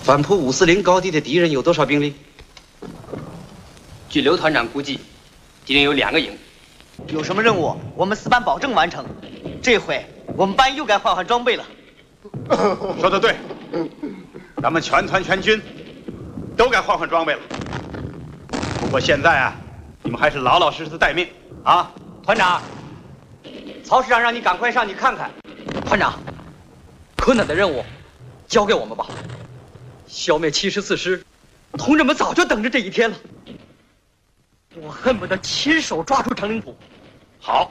反扑540高地的敌人有多少兵力？ 据刘团长估计，敌人有2个营。 有什么任务，我们4班保证完成。这回我们班又该换装备了。 说得对，咱们全团全军都该换装备了。不过现在啊，你们还是老老实实待命啊。 团长，曹师长让你赶快上去看看。 团长，困难的任务交给我们吧。消灭74师，同志们早就等着这一天了。我恨不得亲手抓住长岭浦。 好，